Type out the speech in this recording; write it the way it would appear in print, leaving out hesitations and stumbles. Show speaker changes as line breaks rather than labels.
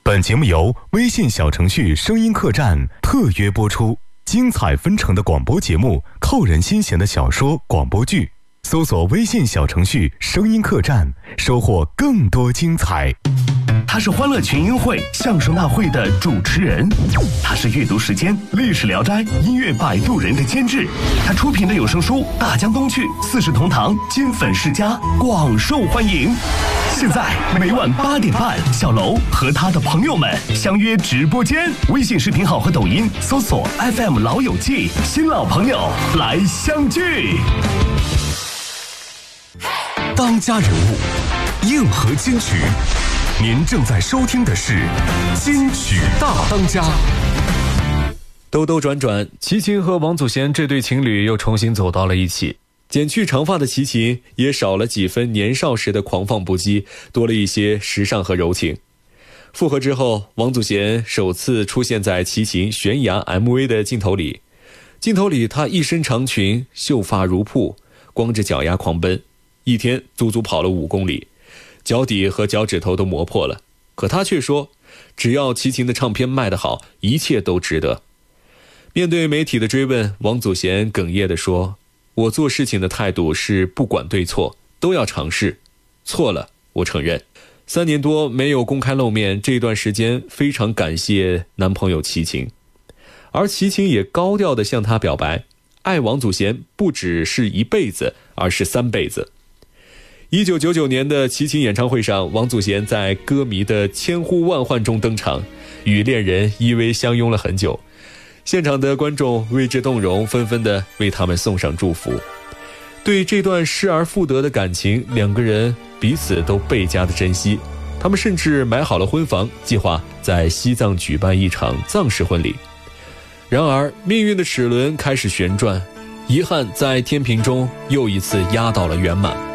本节目由微信小程序声音客栈特约播出，精彩纷呈的广播节目，扣人心弦的小说广播剧，搜索微信小程序声音客栈，收获更多精彩。
他是欢乐群英会相声大会的主持人，他是阅读时间历史聊斋音乐摆渡人的监制，他出品的有声书《大江东去》四世同堂金粉世家广受欢迎。现在每晚8点半，小楼和他的朋友们相约直播间，微信视频号和抖音搜索 FM 老友记，新老朋友来相聚。
当家人物，硬核金曲。您正在收听的是金曲大当家。
兜兜转转，齐秦和王祖贤这对情侣又重新走到了一起。剪去长发的齐秦也少了几分年少时的狂放不羁，多了一些时尚和柔情。复合之后，王祖贤首次出现在齐秦悬崖 MV 的镜头里。镜头里他一身长裙，秀发如瀑，光着脚丫狂奔，一天足足跑了5公里，脚底和脚趾头都磨破了，可他却说，只要齐秦的唱片卖得好，一切都值得。面对媒体的追问，王祖贤哽咽地说，我做事情的态度是不管对错，都要尝试，错了我承认。3年多没有公开露面，这段时间非常感谢男朋友齐秦，而齐秦也高调地向他表白，爱王祖贤不只是一辈子，而是3辈子。1999年的齐秦演唱会上，王祖贤在歌迷的千呼万唤中登场，与恋人依偎相拥了很久。现场的观众为之动容，纷纷地为他们送上祝福。对这段失而复得的感情，两个人彼此都倍加的珍惜。他们甚至买好了婚房，计划在西藏举办一场藏式婚礼。然而命运的齿轮开始旋转，遗憾在天平中又一次压倒了圆满。